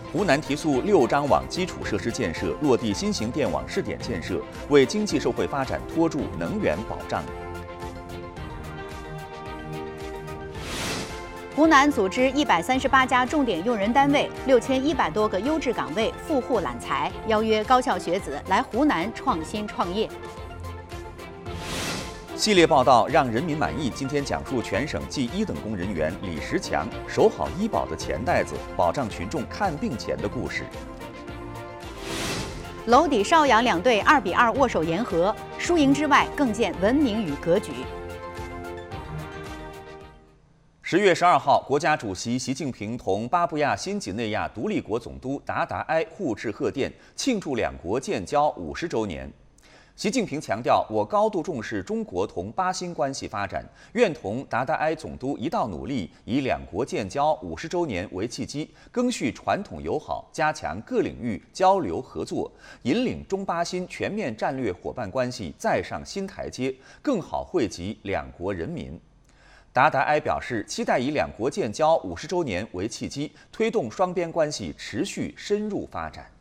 湖南提速6张网基础设施建设，落地新型电网试点建设，为经济社会发展托住能源保障。 湖南组织138家重点用人单位6100多个优质岗位赴沪揽才，邀约高校学子来湖南创新创业。 系列报道让人民满意。今天讲述全省1等公人员李石强守好医保的钱袋子，保障群众看病钱的故事。 娄底邵阳两队2比2握手言和，输赢之外更见文明与格局。 10月12号，国家主席习近平同巴布亚新几内亚独立国总督达达埃互致贺电，庆祝两国建交50周年。习近平强调，我高度重视中国同巴新关系发展，愿同达达埃总督一道努力，以两国建交50周年为契机，赓续传统友好，加强各领域交流合作，引领中巴新全面战略伙伴关系再上新台阶，更好惠及两国人民。达达埃表示，期待以两国建交50周年为契机，推动双边关系持续深入发展。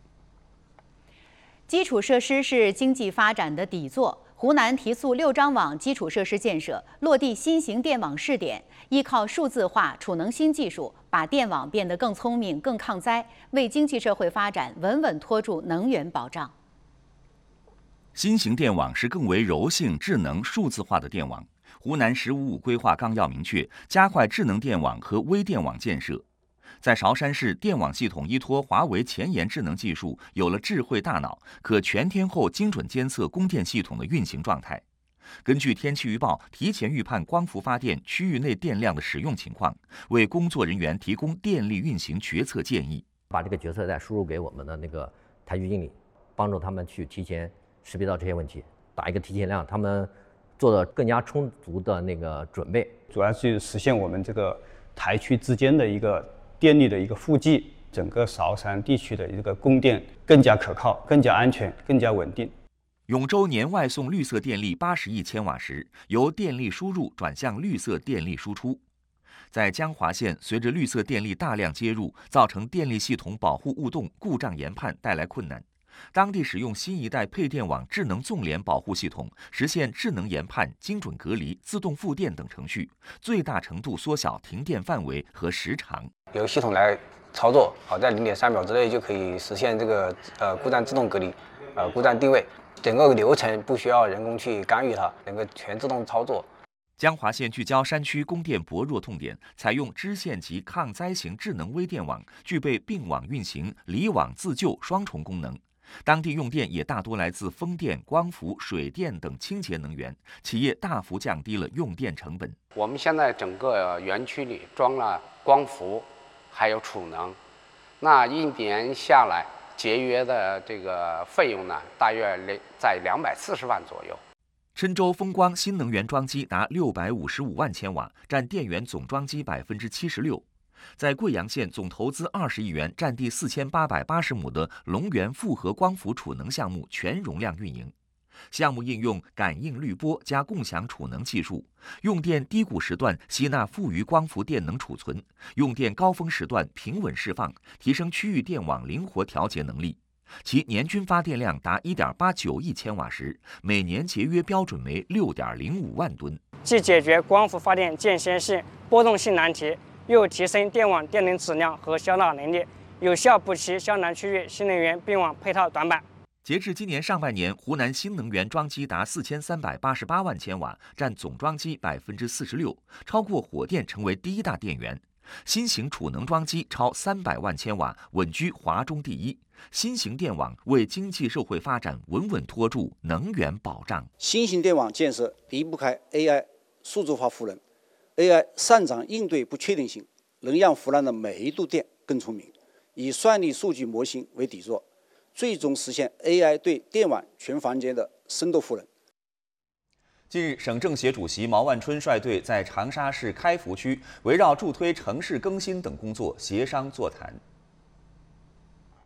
基础设施是经济发展的底座。湖南提速6张网基础设施建设，落地新型电网试点，依靠数字化储能新技术，把电网变得更聪明、更抗灾，为经济社会发展稳稳托住能源保障。 新型电网是更为柔性、智能、数字化的电网。湖南“15+5”规划纲要明确，加快智能电网和微电网建设。在韶山市，电网系统依托华为前沿智能技术，有了智慧大脑，可全天候精准监测供电系统的运行状态。根据天气预报，提前预判光伏发电区域内电量的使用情况，为工作人员提供电力运行决策建议。 把这个决策再输入给我们的那个台区经理，帮助他们去提前识别到这些问题，打一个提前量，他们做的更加充足的那个准备。 主要是实现我们这个台区之间的一个电力的一个互济，整个韶山地区的一个供电更加可靠、更加安全、更加稳定。 永州年外送绿色电力80亿千瓦时，由电力输入转向绿色电力输出。在江华县，随着绿色电力大量接入，造成电力系统保护误动、故障研判带来困难。当地使用新一代配电网智能纵联保护系统，实现智能研判、精准隔离、自动复电等程序，最大程度缩小停电范围和时长。 由系统来操作，在0.3秒之内就可以实现这个故障自动隔离、故障定位，整个流程不需要人工去干预它，能够全自动操作。 江华县聚焦山区供电薄弱痛点，采用支线级抗灾型智能微电网，具备并网运行、离网自救双重功能。当地用电也大多来自风电、光伏、水电等清洁能源，企业大幅降低了用电成本。 我们现在整个园区里装了光伏，还有储能，那一年下来节约的这个费用呢，大约在240万左右。 郴州风光新能源装机达655万千瓦，占电源总装机76%。在贵阳县，总投资20亿元、占地4880亩的龙源复合光伏储能项目全容量运营。项目应用感应滤波加共享储能技术，用电低谷时段吸纳富余光伏电能储存，用电高峰时段平稳释放，提升区域电网灵活调节能力。其年均发电量达1.89亿千瓦时，每年节约标准为6.05万吨， 既解决光伏发电间歇性波动性难题，又提升电网电能质量和消纳能力，有效补齐江南区域新能源并网配套短板。 截至今年上半年，湖南新能源装机达4388万千瓦，占总装机46%，超过火电，成为第一大电源。新型储能装机超300万千瓦，稳居华中第一。新型电网为经济社会发展稳稳托住能源保障。 新型电网建设离不开 AI 数字化赋能。AI 擅长应对不确定性，能让湖南的每一度电更聪明，以算力数据模型为底座，最终实现 AI 对电网全房间的深度赋能。 近日，省政协主席毛万春率队在长沙市开福区围绕助推城市更新等工作协商座谈。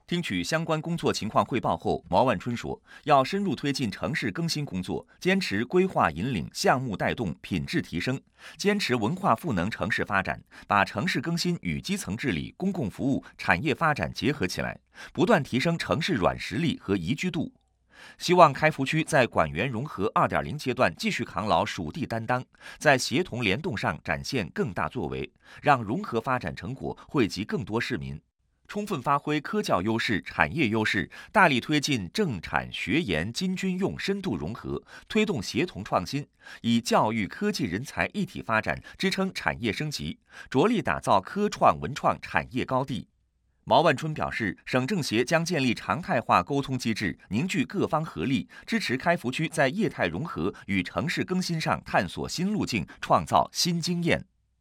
听取相关工作情况汇报后，毛万春说，要深入推进城市更新工作，坚持规划引领、项目带动、品质提升，坚持文化赋能城市发展，把城市更新与基层治理、公共服务、产业发展结合起来，不断提升城市软实力和宜居度。希望开福区在管园融合 2.0 阶段继续扛牢属地担当，在协同联动上展现更大作为，让融合发展成果惠及更多市民。充分发挥科教优势、产业优势，大力推进政产学研金军用深度融合，推动协同创新，以教育科技人才一体发展支撑产业升级，着力打造科创文创产业高地。毛万春表示，省政协将建立常态化沟通机制，凝聚各方合力，支持开福区在业态融合与城市更新上探索新路径，创造新经验。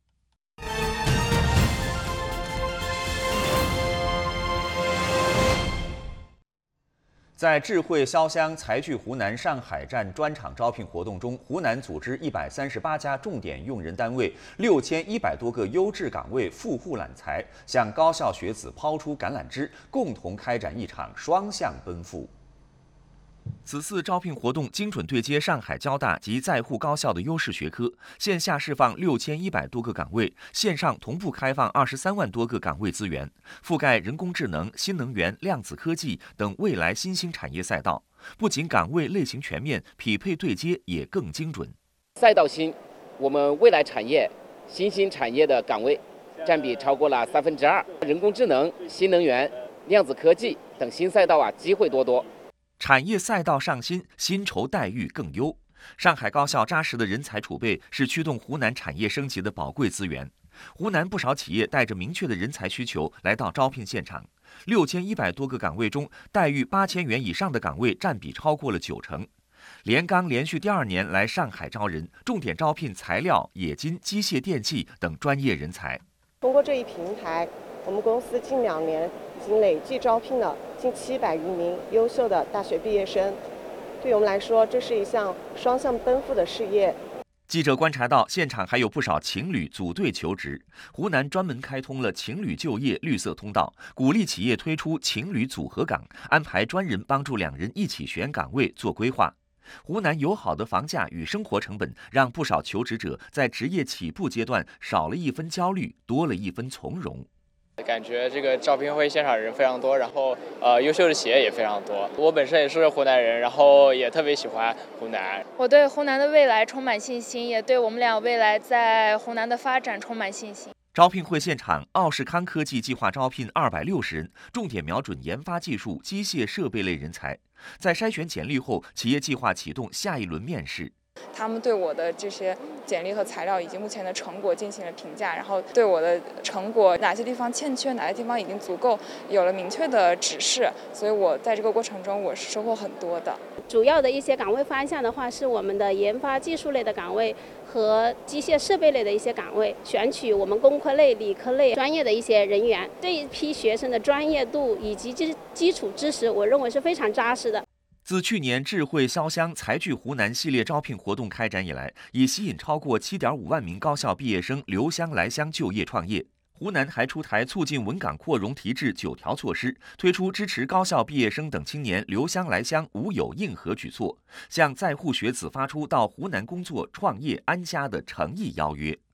在智慧潇湘财聚湖南上海站专场招聘活动中，湖南组织138家重点用人单位6100多个优质岗位赴沪揽才，向高校学子抛出橄榄枝，共同开展一场双向奔赴。此次招聘活动精准对接上海交大及在沪高校的优势学科，线下释放6100多个岗位，线上同步开放23万多个岗位资源，覆盖人工智能、新能源、量子科技等未来新兴产业赛道。不仅岗位类型全面，匹配对接也更精准。 赛道新，我们未来产业、新兴产业的岗位占比超过了2%，人工智能、新能源、量子科技等新赛道机会多多。 产业赛道上新，薪酬待遇更优。上海高校扎实的人才储备是驱动湖南产业升级的宝贵资源。湖南不少企业带着明确的人才需求来到招聘现场，6100多个岗位中，待遇8000元以上的岗位占比超过了90%。连钢连续第2年来上海招人，重点招聘材料、冶金、机械电器等专业人才。 通过这一平台，我们公司近2年已经累计招聘了近700余名优秀的大学毕业生。对我们来说，这是一项双向奔赴的事业。 记者观察到，现场还有不少情侣组队求职。湖南专门开通了情侣就业绿色通道，鼓励企业推出情侣组合岗，安排专人帮助2人一起选岗位做规划。湖南友好的房价与生活成本，让不少求职者在职业起步阶段少了1分焦虑，多了1分从容。 感觉这个招聘会现场人非常多，然后优秀的企业也非常多。我本身也是湖南人，然后也特别喜欢湖南。 我对湖南的未来充满信心，也对我们俩未来在湖南的发展充满信心。 招聘会现场，奥士康科技计划招聘260人，重点瞄准研发技术、机械设备类人才。在筛选简历后，企业计划启动下一轮面试。 他们对我的这些简历和材料以及目前的成果进行了评价，然后对我的成果哪些地方欠缺，哪些地方已经足够，有了明确的指示，所以我在这个过程中我是收获很多的。 主要的一些岗位方向的话，是我们的研发技术类的岗位和机械设备类的一些岗位，选取我们工科类、理科类专业的一些人员，这一批学生的专业度以及基础知识，我认为是非常扎实的。 自去年智慧潇湘财聚湖南系列招聘活动开展以来，已吸引超过7.5万名高校毕业生留乡来乡就业创业。湖南还出台促进稳岗扩容提质9条措施，推出支持高校毕业生等青年留乡来乡无有硬核举措，向在沪学子发出到湖南工作、创业、安家的诚意邀约。